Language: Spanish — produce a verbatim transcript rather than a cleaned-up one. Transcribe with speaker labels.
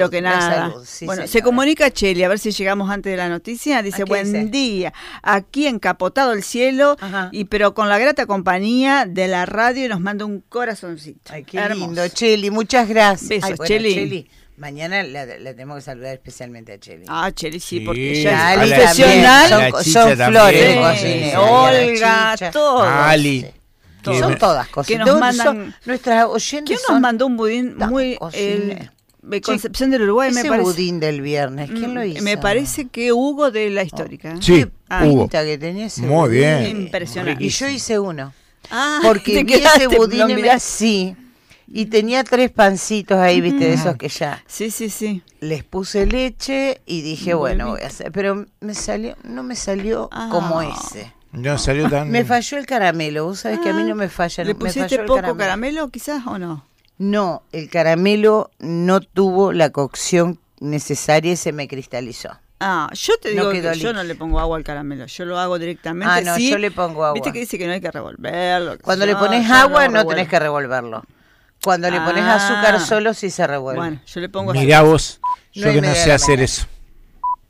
Speaker 1: que nada.
Speaker 2: Sí,
Speaker 1: bueno,
Speaker 2: señora.
Speaker 1: se comunica Cheli, a ver si llegamos antes de la noticia. Dice, buen
Speaker 2: dice?
Speaker 1: día, aquí encapotado el cielo,
Speaker 2: Ajá.
Speaker 1: y pero con la grata compañía de la radio, y nos manda un corazoncito.
Speaker 2: Ay, qué
Speaker 1: Hermoso.
Speaker 2: lindo, Cheli, muchas gracias.
Speaker 1: Besos,
Speaker 2: Ay, bueno,
Speaker 1: Cheli.
Speaker 2: Cheli. Mañana la, la tenemos que saludar especialmente a Cheli.
Speaker 1: Ah, Cheli, sí,
Speaker 3: Sí,
Speaker 1: porque
Speaker 3: a
Speaker 1: ella
Speaker 2: Ali
Speaker 1: es
Speaker 3: la-
Speaker 1: profesional.
Speaker 3: a la
Speaker 2: son,
Speaker 3: Chicha
Speaker 2: son
Speaker 3: también.
Speaker 2: flores de
Speaker 1: Sí,
Speaker 2: cocina.
Speaker 1: Olga,
Speaker 2: Chicha.
Speaker 1: todos.
Speaker 3: Ali.
Speaker 2: Son
Speaker 3: que me-
Speaker 2: todas cosas.
Speaker 1: que nos
Speaker 2: Todos
Speaker 1: mandan-
Speaker 2: son- nuestras oyentes
Speaker 1: ¿Quién nos
Speaker 2: son
Speaker 1: mandó un budín
Speaker 2: tan
Speaker 1: muy...
Speaker 2: cocineros.
Speaker 1: El, de Concepción del Uruguay,
Speaker 2: ese
Speaker 1: me parece.
Speaker 2: budín del viernes. ¿Quién lo
Speaker 1: Mm,
Speaker 2: hizo?
Speaker 1: Me parece que Hugo de la histórica.
Speaker 3: Sí,
Speaker 1: Ah,
Speaker 3: Hugo.
Speaker 2: Pinta que tenía ese
Speaker 3: Muy
Speaker 2: budín.
Speaker 3: bien.
Speaker 1: Impresionante.
Speaker 2: Y yo hice uno.
Speaker 1: Ah,
Speaker 2: Porque
Speaker 1: te
Speaker 2: vi ese
Speaker 1: quedaste,
Speaker 2: budín
Speaker 1: lo
Speaker 2: y me-
Speaker 1: miraste.
Speaker 2: sí. Y tenía tres pancitos ahí, viste, de esos que ya
Speaker 1: Sí, sí, sí.
Speaker 2: les puse leche y dije, bueno,
Speaker 1: Bueno.
Speaker 2: voy a hacer. Pero me salió, no me salió
Speaker 1: Ah.
Speaker 2: como ese.
Speaker 3: No salió tan...
Speaker 2: Me falló el caramelo. Vos sabés que a mí
Speaker 1: Ah,
Speaker 2: no me falla.
Speaker 1: ¿Le
Speaker 2: me
Speaker 1: pusiste
Speaker 2: falló el
Speaker 1: poco caramelo. quizás o no?
Speaker 2: No, el caramelo no tuvo la cocción necesaria y se me cristalizó.
Speaker 1: Ah, yo te
Speaker 2: No
Speaker 1: digo
Speaker 2: quedó
Speaker 1: que yo
Speaker 2: líquido.
Speaker 1: no le pongo agua al caramelo, yo lo hago directamente.
Speaker 2: Ah, no,
Speaker 1: sí.
Speaker 2: yo le pongo agua.
Speaker 1: Viste que dice que no hay que revolverlo. que
Speaker 2: Cuando
Speaker 1: yo-
Speaker 2: le pones
Speaker 1: yo
Speaker 2: agua
Speaker 1: lo
Speaker 2: no tenés
Speaker 1: revuelvo.
Speaker 2: que revolverlo. Cuando le pones
Speaker 1: Ah.
Speaker 2: azúcar solo sí se revuelve.
Speaker 1: Bueno, yo le pongo
Speaker 3: Mirá vos,
Speaker 2: No
Speaker 3: yo
Speaker 2: hay
Speaker 3: que no
Speaker 2: media
Speaker 3: sé
Speaker 2: de la
Speaker 3: hacer
Speaker 2: mañana.
Speaker 3: eso.